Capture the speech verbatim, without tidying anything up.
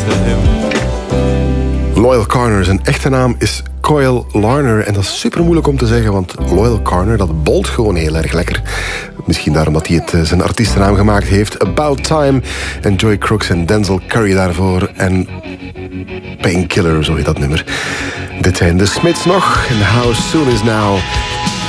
Loyal Carner, zijn echte naam is Coyle Larner. En dat is super moeilijk om te zeggen, want Loyal Carner, dat bolt gewoon heel erg lekker. Misschien daarom dat hij het, uh, zijn artiestennaam gemaakt heeft. About Time en Joy Crooks en Denzel Curry daarvoor. En Painkiller, zo heet dat nummer. Dit zijn de Smiths nog. En How Soon Is Now.